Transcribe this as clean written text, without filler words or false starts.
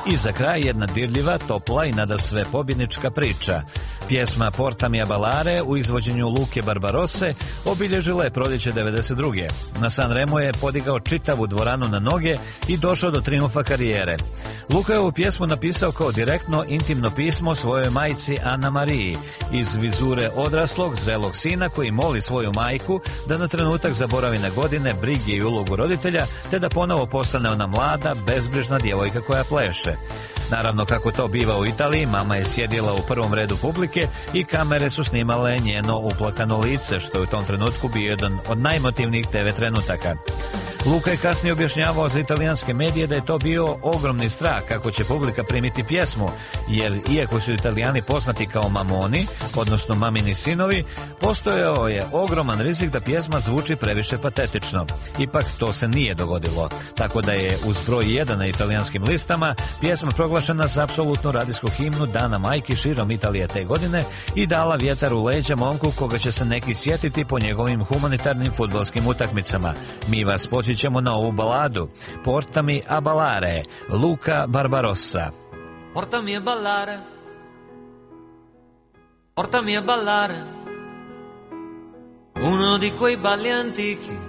I za kraj jedna dirljiva, topla i nadasve pobjednička priča. Pjesma Porta mi a ballare u izvođenju Luke Barbarose obilježila je proljeće 92. Na Sanremo je podigao čitavu dvoranu na noge i došao do trijumfa karijere. Luka je ovu pjesmu napisao kao direktno intimno pismo svojoj majci Anna Mariji, iz vizure odraslog, zrelog sina koji moli svoju majku da na trenutak zaboravi na godine, brige i ulogu roditelja, te da ponovo postane ona mlada, bezbrižna djevojka koja pleše. Naravno, kako to biva u Italiji, mama je sjedila u prvom redu publike i kamere su snimale njeno uplakano lice, što je u tom trenutku bio jedan od najmotivnijih TV trenutaka. Luka je kasnije objašnjavao za italijanske medije da je to bio ogromni strah kako će publika primiti pjesmu, jer iako su Italijani poznati kao mamoni, odnosno mamini sinovi, postojao je ogroman rizik da pjesma zvuči previše patetično. Ipak to se nije dogodilo, tako da je uz broj 1 na italijanskim listama pjesma proglašena za apsolutnu radijsku himnu Dana majki širom Italije te godine i dala vjetar u leđa momku koga će se neki sjetiti po njegovim humanitarnim fudbalskim utakmicama. Mi vas podsjećamo na ovu baladu Porta mi a ballare, Luca Barbarossa. Portami a ballare, portami a ballare, uno di quei balli antichi